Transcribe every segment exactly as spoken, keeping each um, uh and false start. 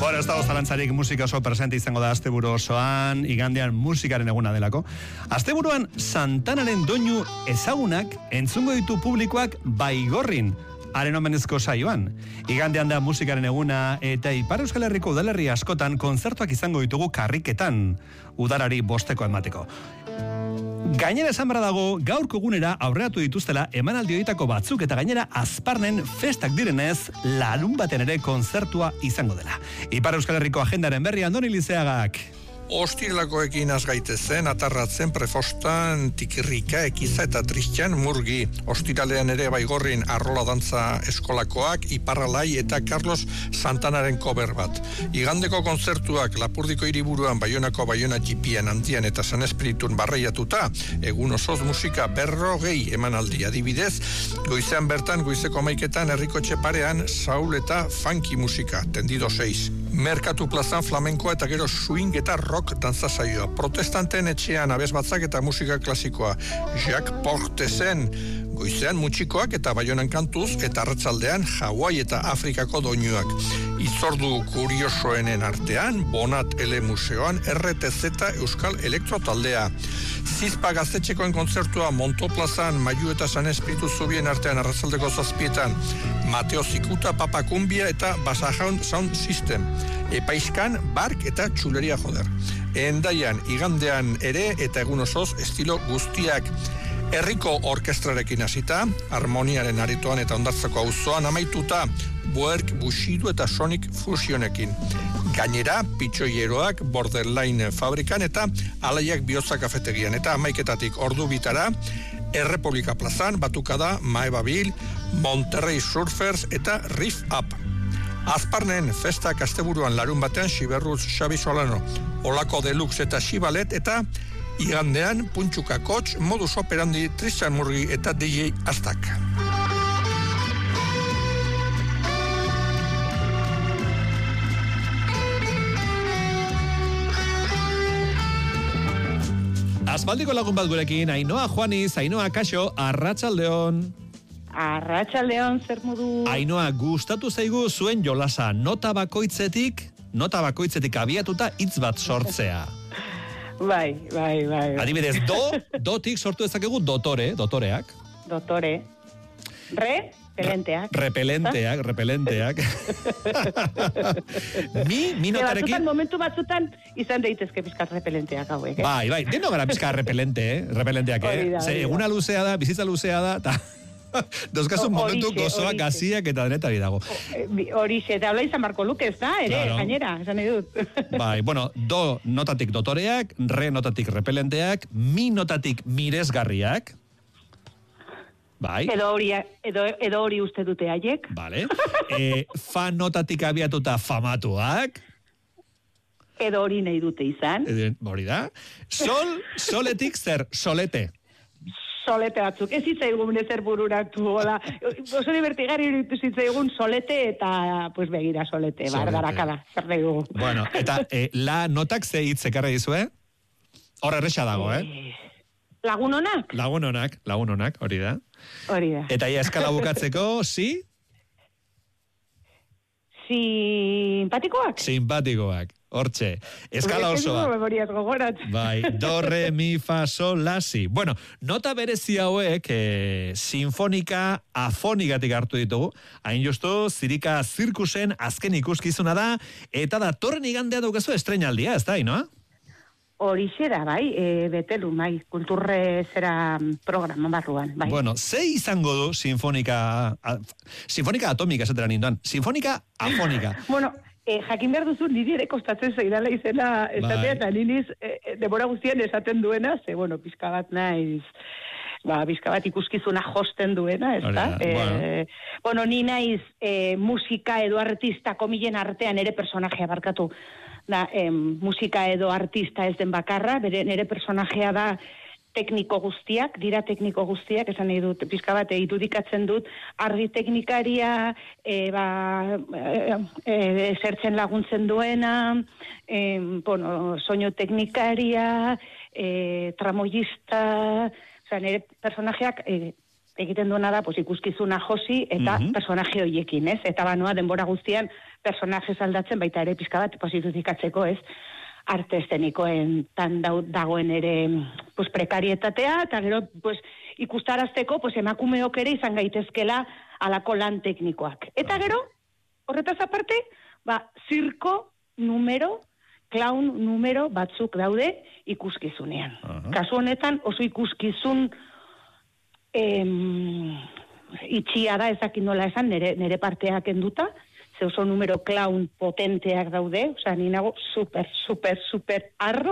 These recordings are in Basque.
Bueno, ez dago zalantzarik musika oso presente izango da asteburu osoan, igandean musikaren eguna delako. Asteburuan Santanaren doinu ezagunak entzungo ditu publikoak Baigorrin, haren omenezko saioan. Igandean da musikaren eguna eta Ipar Euskal Herriko udalerri askotan kontzertuak izango ditugu karriketan, udarari bosteko emateko. Gainera esan barra dago, gaurko egunera aurreatu dituztela emanaldi horietako batzuk eta gainera Azparnen festak direnez, larun baten ere kontzertua izango dela. Ipar Euskal Herriko agendaren berri Andoni Lizeagak. Ostirlakoekin azgaitezen, atarratzen, prefostan, tikirrika, ekiza eta tristian murgi. Ostiralean ere Baigorrin arrola dantza eskolakoak, Iparralai eta Carlos Santanaren cover bat. Igandeko kontzertuak Lapurdiko hiriburuan Baionako Baiona Txipian Antian eta San Espiritun barreiatuta, egun osoz musika berrogei emanaldi adibidez, goizean bertan, goizeko maiketan, herriko txeparean, saul eta funky musika, tendido seiz. Merkatu plazan flamenkoa eta gero swing eta rock dantza saioa. Protestanten etxean abez batzak eta musika klasikoa. Jacques Portesen goizean mutxikoak eta Baionan kantuz eta arratsaldean Hawaii eta Afrikako doinuak. Itzordu kuriosoenen artean Bonat Ele Museoan R T Z Euskal Elektro taldea. Zizpa gaztetxekoen kontzertua Montoplazan Maiu eta San Espiritu Zubien artean arratsaldeko zazpietan Mateo Zikuta Papa Kumbia eta Basajaun Sound System. Epaiskan Bark eta Txuleria Joder. Endaian igandean ere eta egun osoz estilo guztiak. Herriko orkestrarekin hasita, harmoniaren aritoan eta ondartzako auzoan amaituta, Buerk, Bushido eta Sonic Fusionekin. Gainera, pitxoieroak Borderline fabrikan eta Alaiak Bihotza kafetegian. Eta amaiketatik ordu bitara, Errepublika plazan, Batukada, Maebabil, Monterrey Surfers eta Riff Up. Azparnen festak asteburuan larun batean Xiberruz Xabi Solano, Olako Deluxe eta Xibalet eta igandean Puntxuka Kotx, Modus Operandi, Tristan Murgi eta D J Aztak. Aspaldiko lagun bat gurekin, Ainhoa Juaniz, Ainhoa Kaxo, Arratsaldeon. Arratsaldeon, zer modu? Ainhoa, gustatu zaigu zuen jolasa, nota bakoitzetik, nota bakoitzetik abiatuta hitz bat sortzea. Bai, bai, bai. Adibidez, do, dotik sortu dezakegu dotore, dotoreak. Dotore. Re, repelenteak. Repelenteak, repelenteak. mi, mi notarekin... Batzutan, momentu batzutan, izan daitezke pizkat repelenteak hauek, eh? Bai, bai, deno gara pizkat repelente, eh? Repelenteak, eh? Da, Ze, eguna luzea da, bizitza luzea da, eta... Dozkazun momentu gozoak, gaziak eta denetari dago. Horixe, eta habla izan marko luke, ez da, ere, claro. Gainera, esan nahi dut. Bai, bueno, do notatik dotoreak, re notatik repelenteak, mi notatik miresgarriak. Bai. Edo hori, edo, edo hori uste dute haiek. Vale. E, fa notatik abiatuta famatuak. Edo hori nahi dute izan. E, hori da. Sol, soletik zer, solete. Solete batzuk, ez zitzaigun ezer bururatu, hola, oso divertigarri iruditu zitzaigun solete eta, pues begira, solete, bardarakada, zer dugu. Bueno, eta e, la notak ze hitz ekarri dizue? Hor erresa dago, eh? Lagun honak? Lagun honak, lagun honak, hori da. Hori da. Eta ia eskala bukatzeko, si? Simpatikoak? Simpatikoak. Hortxe, eskala osoa. Bai, do, re, mi, fa, sol, la, si. Bueno, nota berezi hauek eh, sinfonika afonikatik hartu ditugu. Hain justu, zirika zirkusen azken ikuskizuna da, eta da torren igandea daukazu estrenaldia, ez da, no? Horixe da, bai, e, betelu, bai, kulturre zera programa barruan, bai. Bueno, ze izango du sinfonika, a, sinfonika atomika esatera ninduan, sinfonika afonika. Bueno, E, jakin behar duzu, niri ere kostatzen zeidala izena esatea, eta niniz e, demora guztien esaten duena, ze, bueno, pizka bat naiz, ba, pizka bat ikuskizuna josten duena, ez da? E, bueno. bueno, ni naiz e, musika edo artista komilen artean ere personajea barkatu, da, e, musika edo artista ez den bakarra, bere nere personajea da, tekniko guztiak, dira tekniko guztiak, esan nahi dut, pizka bat, irudikatzen dut, argi teknikaria, e, ba, e, e, zertzen laguntzen duena, e, bueno, soinu teknikaria, e, tramoyista, oza, nire personajeak e, egiten duena da, pues, ikuskizuna josi eta Mhm. personaje horiekin, ez? Eta banoa denbora guztian personaje aldatzen baita ere pizka bat posituzikatzeko, ez? Arte eszenikoen tan dagoen ere pues, prekarietatea, eta gero pues, ikustarazteko pues, emakumeok ere izan gaitezkela alako lan teknikoak. Eta gero, horretaz aparte, ba, zirko numero, clown numero batzuk daude ikuskizunean. Uh-huh. Kasu honetan oso ikuskizun em, itxia da, ezakit nola esan, nere, nere parteak enduta, ze oso numero clown potenteak daude, oza, ni nago super, super, super arro,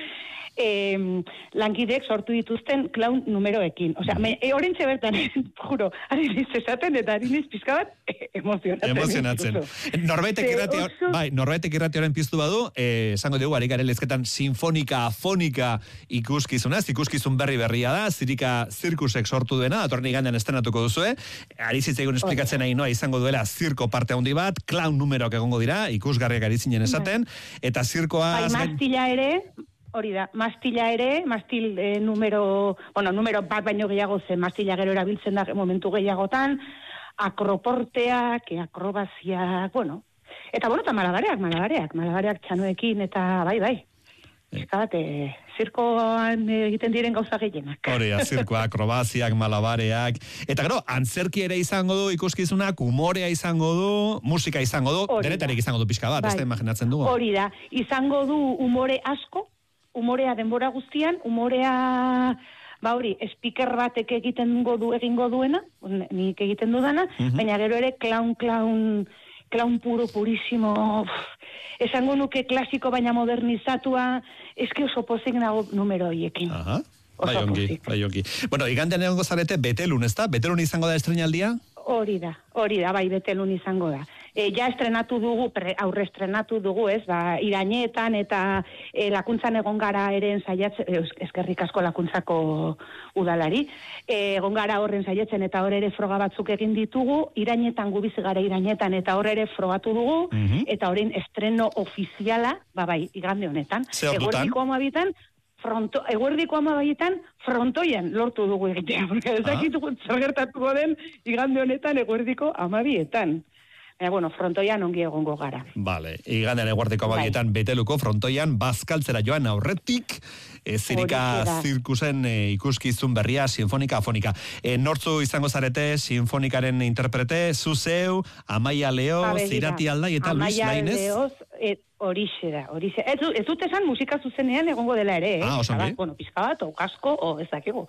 eh, lankidek sortu dituzten clown numeroekin. Oza, me, e, orentxe bertan, juro, ari niz esaten, eta ari niz pizka bat, eh, emozionatzen. Emozionatzen. Norbaitek irrati, oso... bai, norbaitek irrati horren piztu badu, eh, esango dugu, ari garen lezketan sinfonika, afonika ikuskizuna, ez ikuskizun berri berria da, zirika zirkusek sortu duena, atorren igandean estenatuko duzue, ari zitzaigun esplikatzen nahi noa izango duela zirko parte handi bat, clown numeroak egongo dira, ikusgarriak ari zinen esaten, eta zirkoa... Bai, mastila ere... Hori da, mastila ere, mastil eh, numero, bueno, numero bat baino gehiago zen, mastila gero erabiltzen da momentu gehiagotan, akroporteak, akrobaziak, bueno, eta bueno, eta malabareak, malabareak, malabareak txanoekin, eta bai, bai. Ezka bat, eh, zirkoan egiten diren gauza gehienak. Hori, zirkoa, akrobaziak, malabareak, eta gero, antzerki ere izango du, ikuskizunak, humorea izango du, musika izango du, denetarik izango du pixka bat, bai. Ez da imaginatzen dugu. Hori da, izango du humore asko, umorea denbora guztian, umorea, ba hori, speaker batek egiten du egingo duena, nik egiten dudana, uh-huh. Baina gero ere clown, clown, clown puro, purísimo, esango nuke klasiko baina modernizatua, eski oso pozik nago numero horiekin. Aha, bai ongi, bai ongi. Bueno, igandean egongo zarete Betelun, ez da? Betelun izango da estrenaldia? Hori da, hori da, bai, Betelun izango da. E, ja estrenatu dugu, pre, aurre estrenatu dugu, ez, ba, irainetan eta e, lakuntzan egon gara eren saiatzen, eskerrik asko lakuntzako udalari, e, egon gara horren saiatzen eta hor ere froga batzuk egin ditugu, irainetan gubiz gara irainetan eta hor ere frogatu dugu, uh-huh. Eta horren estreno ofiziala, ba bai, igande honetan. Eguerdiko amabitan, Fronto, eguerdiko amabaietan frontoian lortu dugu egitea, porque ez dakitugu zer gertatuko den igande honetan eguerdiko amabietan. Eh, bueno, frontoian ongi egongo gara. Vale, igandean eguerdiko amabietan bai. Beteluko frontoian bazkaltzera joan aurretik, e, zirika zirkusen e, ikuskizun berria, sinfonika, afonika. E, nortzu izango zarete, sinfonikaren interprete, Zuzeu, Amaia Leo, Zirati Aldai eta Luis Lainez. Amaia Leo, et, Horixe da, horixe. Ez, ez dut esan musika zuzenean egongo dela ere, eh? Ah, oso bat, bueno, pizka bat, o kasko, o ezakego.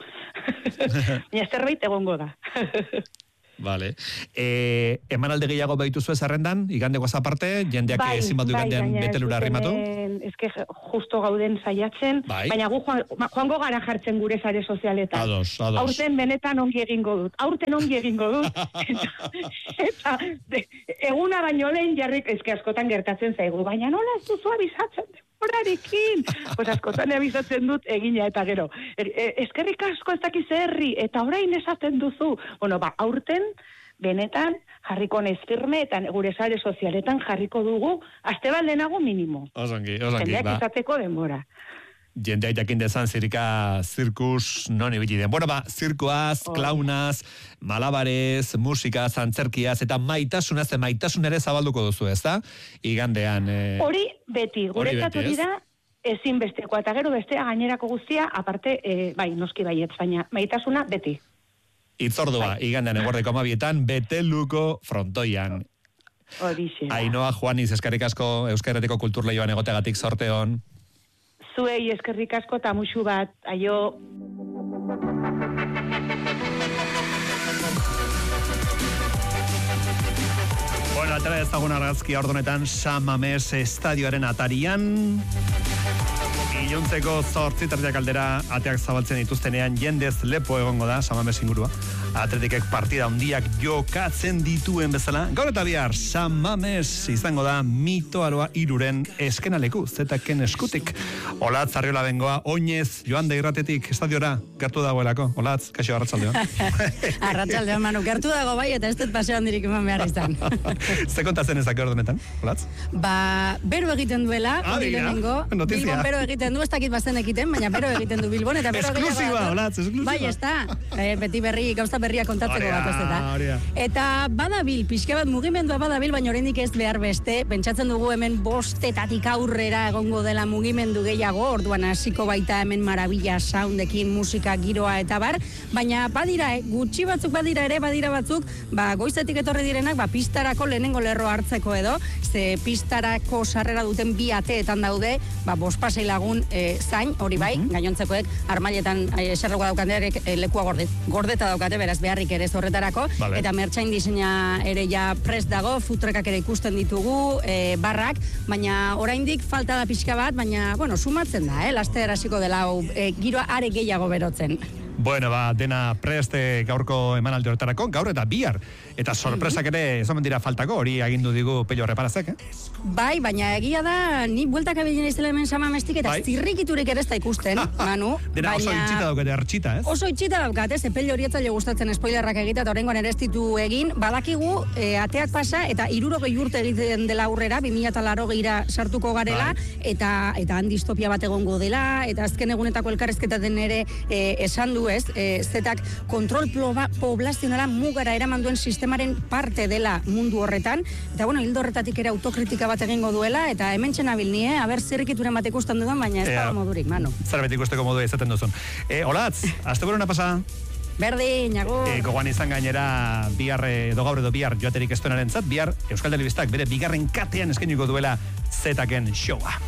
Baina zerbait egongo da. Vale. Eh, emanalde gehiago baituzu ezarrendan, igandeko aparte, jendeak bai, ezin badu igandean bai, Betelura arrimatu? Ez que justo gauden saiatzen, bai. Baina gu joan, joango gara jartzen gure sare sozialetan. Ados, ados. Aurten benetan ongi egingo dut. Aurten ongi egingo dut. eta, eta de, eguna baino lehen jarrik, ez que askotan gertatzen zaigu, baina nola ez duzu abizatzen horarekin. Pues askotan abizatzen dut egina eta gero. Er, eskerrik asko ez dakiz herri, eta orain esaten duzu. Bueno, ba, aurten benetan jarriko nez firme eta gure sare sozialetan jarriko dugu aste bat lehenago minimo. Osongi, osongi. Jendeak izateko denbora. Jendea jakin dezan zirika zirkus non ibili den. Bueno, ba, zirkoaz, oh. Klaunaz, malabarez, musikaz, antzerkiaz, eta maitasunaz, maitasun ere zabalduko duzu, ez da? Igandean... Eh... Hori beti, guretzat hori da, ezin besteko, eta gero bestea gainerako guztia, aparte, eh, bai, noski baietz, baina maitasuna beti. Itzordua, bai. Igandean eguerdeko amabietan, Beteluko frontoian. Horixe. Ainhoa Juaniz, eskerrik asko Euskal Kulturleioan egotegatik sorte hon. Zuei eskerrik asko eta musu bat, aio... Bueno, atera ezagun argazki ordonetan San Mamés estadioaren atarian... Iluntzeko zortzitardiak aldera ateak zabaltzen dituztenean jendez lepo egongo da, San Mamés ingurua. Atletikek partida handiak jokatzen dituen bezala. Gaur eta bihar, San Mamés izango da mito aroa iruren eskenaleku, zetaken eskutik. Olatz, Arriola bengoa, oinez, joan da irratetik, estadiora, gertu dagoelako. Olatz, kaixo, arratsaldeon. Arratsaldeon, Manu, gertu dago bai, eta ez dut paseo handirik eman behar izan. Ze kontatzen ezak ordenetan, Olatz? Ba, bero egiten duela, ah, lehenengo, Bilbon bero egiten du, ez dakit bazen egiten, baina bero egiten du Bilbon, eta bero Esklusiba, Olatz, esklusiba. Bai, ez da, e, beti berri, gauza berria kontatzeko bat ez eta. Eta badabil, pixka bat mugimendua badabil, baina oraindik ez behar beste. Pentsatzen dugu hemen bostetatik aurrera egongo dela mugimendu gehiago, orduan hasiko baita hemen marabila soundekin, musika, giroa eta bar, baina badira, eh, gutxi batzuk badira ere, badira batzuk, ba, goizetik etorri direnak, ba, pistarako lehenengo lerro hartzeko edo, ze pistarako sarrera duten bi ateetan daude, ba, bospasei lagun e, zain, hori bai, uh-huh. gainontzekoek, armailetan e, eserroa daukatearek e, lekua gordet, gordeta daukate, beraz, beharrik ere horretarako, vale. Eta mertxain diseina ere ja prest dago, futrekak ere ikusten ditugu, e, barrak, baina oraindik falta da pixka bat, baina, bueno, sumatzen da, eh, laster hasiko dela, e, giroa are gehiago berotzen. Bueno, ba, dena preste gaurko emanaldi horretarako, gaur eta bihar. Eta sorpresak ere, ez omen dira faltako, hori agindu digu Pello Reparazek, eh? Bai, baina egia da, ni bueltak abilena izela hemen samamestik, eta zirrikiturik ere ez da ikusten, Manu. Dena baina, oso itxita daukate, artxita, ez? Oso itxita daukate, ze Pello horietzaile gustatzen spoilerrak egita, eta horrengoan ere ez ditu egin, badakigu, e, ateak pasa, eta hirurogei urte egiten dela aurrera, bi mila laurogeira sartuko garela, bai. eta eta han distopia bat egongo dela, eta azken egunetako elkarrezketa den ere e, esan du, ez? E, zetak kontrol poblazionala mugara eraman duen sistemaren parte dela mundu horretan, eta bueno, hildo horretatik ere autokritika bat egingo duela, eta hemen txenabil ni, eh? Aber zirrikituren bat ikusten dudan, baina ez da modurik, Manu. Zerbait ikusteko modu izaten duzun. E, Olatz, azte buruna pasa? Berdin, agur. E, gogoan izan gainera, bihar edo gaur edo bihar joaterik estuenaren zat, bihar Euskal Telebistak bere bigarren katean eskainiko duela zetaken showa.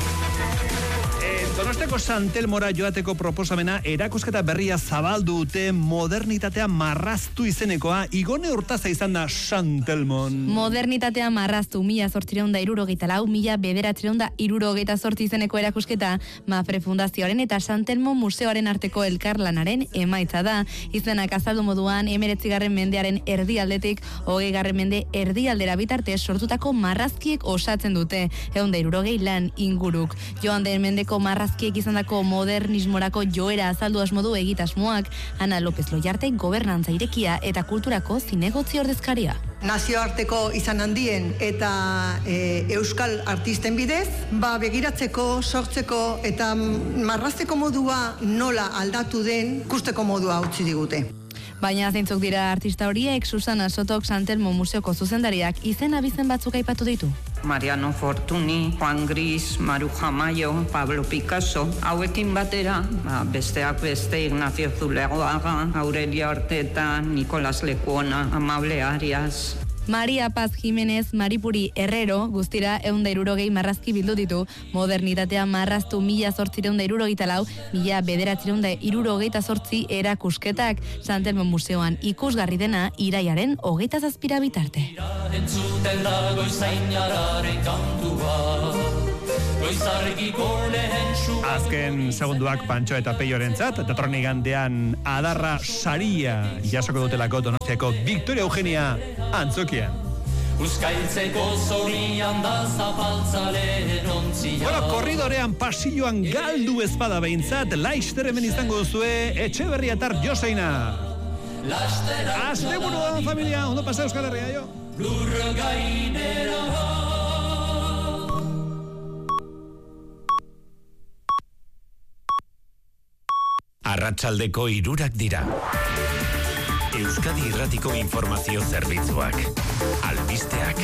Donosteko Santelmora joateko proposamena erakusketa berria zabaldu dute modernitatea marraztu izenekoa. Igone Urtaza izan da Santelmon. Modernitatea marraztu mila zortzireun da irurogeita lau, mila bederatzireun da irurogeita zortzi izeneko erakusketa Mafre Fundazioaren eta Santelmo Museoaren arteko elkarlanaren emaitza da. Izenak azaldu moduan emeretzigarren mendearen erdialdetik hogeigarren mende erdialdera bitarte sortutako marrazkiek osatzen dute. Ehun da irurogei lan inguruk. Joan den mendeko marrazkiek izandako modernismorako joera azaldu asmodu egitasmoak, Ana López Loyarte gobernantza irekia eta kulturako zinegotzi ordezkaria. Nazioarteko izan handien eta e, euskal artisten bidez, ba begiratzeko, sortzeko eta marrazteko modua nola aldatu den ikusteko modua utzi digute. Baina zeintzuk dira artista horiek, Susana Sotok Santelmo Museoko zuzendariak izen abizen batzuk aipatu ditu. Mariano Fortuny, Juan Gris, Maruja Mayo, Pablo Picasso, hauekin batera, ba, besteak beste Ignacio Zuleaga, Aurelia Orteta, Nicolás Lecuona, Amable Arias. Maria Paz Jimenez, Maripuri Herrero, guztira eunda irurogei marrazki bildu ditu, modernitatea marraztu mila zortzireunda irurogeita lau, mila bederatzireunda irurogeita zortzi erakusketak, Santelmo Museoan ikusgarri dena iraiaren hogeita zazpira bitarte. Azken segunduak Pantxo eta Peiorentzat, datorren igandean adarra saria jasoko dutelako Donostiako Victoria Eugenia Antzokian. Bueno, korridorean pasilloan galdu ezpada behintzat, Laster hemen izango duzue Etxeberriatar Joseina. Aste buruan, familia, ondo pasa Euskal Herria, jo. Arratsaldeko hirurak dira. Euskadi Irratiko informazio zerbitzuak. Albisteak.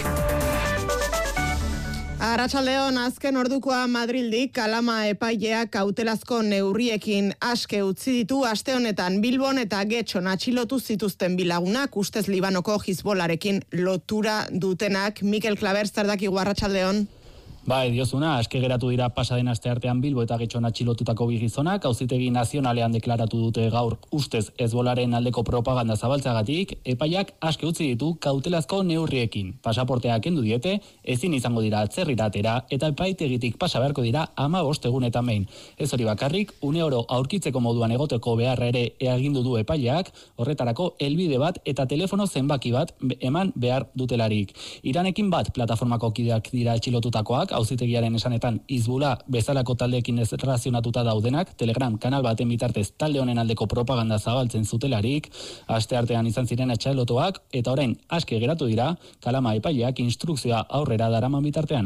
Arratsaldeon, azken ordukoa Madrildik Kalama epaileak kautelazko neurriekin aske utzi ditu aste honetan Bilbon eta Getxon atxilotu zituzten bilagunak, ustez Libanoko Hizbolarekin lotura dutenak. Mikel Klaber, zer dakigu arratsaldeon? Bai, diozuna, aske geratu dira pasaden asteartean Bilbo eta Getxon atxilotutako bi gizonak, auzitegi nazionalean deklaratu dute gaur ustez Hezbolaren aldeko propaganda zabaltzagatik, epaiak aske utzi ditu kautelazko neurriekin. Pasaportea kendu diete, ezin izango dira atzerriratera eta epaitegitik pasa beharko dira hamabost egunetan behin. Ez hori bakarrik, une oro aurkitzeko moduan egoteko beharra ere egindu du epaileak, horretarako helbide bat eta telefono zenbaki bat eman behar dutelarik. Iranekin bat plataformako kideak dira atxilotutakoak, auzitegiaren esanetan Hizbula bezalako taldeekin ez razionatuta daudenak, Telegram kanal baten bitartez talde honen aldeko propaganda zabaltzen zutelarik, asteartean izan ziren atxilotuak eta orain aske geratu dira, Kalama epaileak instrukzioa aurrera daraman bitartean.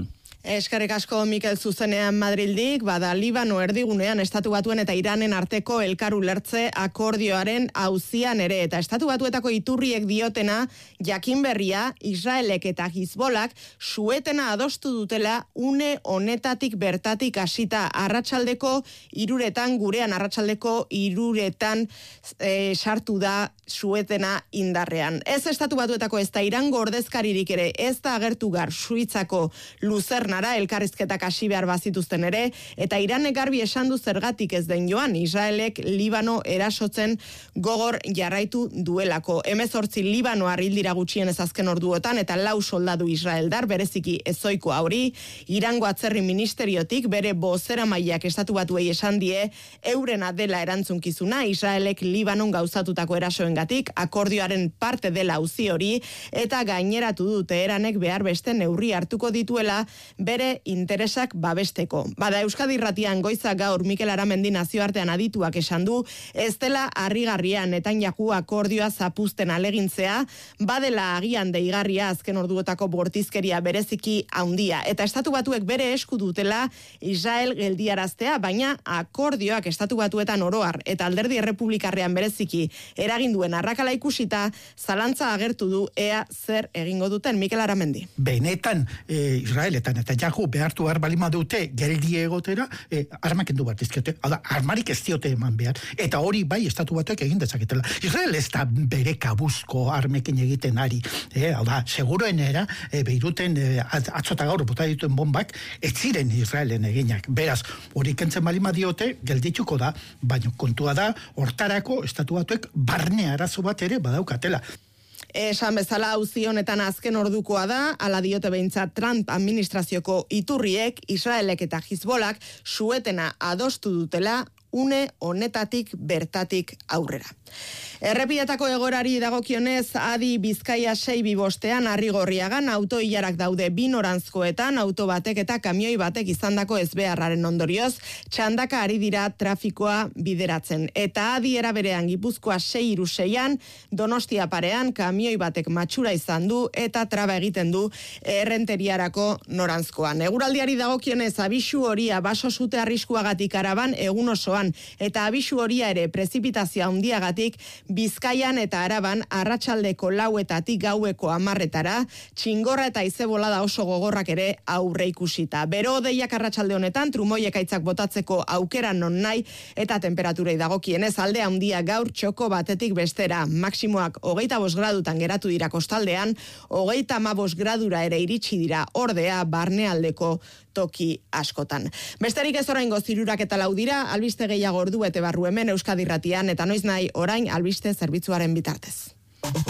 Eskerrik asko Mikel zuzenean Madrildik, bada Libano erdigunean Estatu Batuen eta Iranen arteko elkar ulertze akordioaren auzian ere, eta Estatu Batuetako iturriek diotena jakin berria Israelek eta Hizbolak suetena adostu dutela une honetatik bertatik hasita arratsaldeko hiruretan gurean arratsaldeko hiruretan e, sartu da suetena indarrean. Ez Estatu Batuetako ez da Irango ordezkaririk ere ez da agertu gar Suitzako luzernara elkarrizketak hasi behar bazituzten ere, eta Iranek garbi esan du zergatik ez den joan Israelek Libano erasotzen gogor jarraitu duelako. Hemezortzi Libanoar hil dira gutxienez azken orduotan eta lau soldadu israeldar bereziki ezoiko hori Irango atzerri ministeriotik bere bozeramaileak Estatu Batuei esan die eurena dela erantzunkizuna Israelek Libanon gauzatutako erasoengatik akordioaren parte dela auzi hori eta gaineratu du Teheranek behar beste neurri hartuko dituela bere interesak babesteko. Bada Euskadi Irratian goiza gaur Mikel Aramendi nazioartean adituak esan du ez dela harrigarria Netanyahu akordioa zapuzten alegintzea, badela agian deigarria azken orduotako bortizkeria bereziki handia eta Estatu Batuek bere esku dutela Israel geldiaraztea, baina akordioak Estatu Batuetan oroar eta alderdi errepublikarrean bereziki eragin duen arrakala ikusita zalantza agertu du ea zer egingo duten. Mikel Aramendi. Benetan e, Israeletan eta jaku behartu behar balima dute geldi egotera, e, armak endu bat izkiote, hau armarik ez diote eman behar, eta hori bai Estatu Batuek egin dezaketela. Israel ez da bere kabuzko armekin egiten ari, e, hau da, seguroenera, e, Beiruten e, atzota gaur bota dituen bombak, ez ziren Israelen eginak. Beraz, hori kentzen balima diote, geldituko da, baina kontua da, hortarako Estatu Batuek barne arazo bat ere badaukatela. Esan bezala auzi honetan azken ordukoa da, ala diote behintzat Trump administrazioko iturriek, Israelek eta Hizbolak suetena adostu dutela une honetatik bertatik aurrera. Errepietako egorari dagokionez Adi Bizkaia sei bi bostean Arrigorriagan autoilarak daude bi noranzkoetan, auto batek eta kamioi batek izandako ezbeharraren ondorioz txandaka ari dira trafikoa bideratzen. Eta Adi era berean Gipuzkoa sei hiru seian Donostia parean kamioi batek matxura izan du eta traba egiten du errenteriarako noranzkoan. Eguraldiari dagokionez abisu horia baso sute arriskuagatik araban egun osoan eta abisu horia ere prezipitazio handiagatik Bizkaian eta Araban arratsaldeko lauetatik gaueko hamarretara, txingorra eta izebolada oso gogorrak ere aurre ikusita. Bero odeiak arratsalde honetan trumoiek aitzak botatzeko aukera non nahi eta temperaturei dagokienez alde handia gaur txoko batetik bestera. Maximoak hogeita bost gradutan geratu dira kostaldean, hogeita hamabost gradura ere iritsi dira ordea barnealdeko toki askotan. Besterik ez oraingo zirurak eta lau dira, albiste gehiago ordu bete barru hemen Euskadi Irratian eta noiz nahi orain albiste zerbitzuaren bitartez.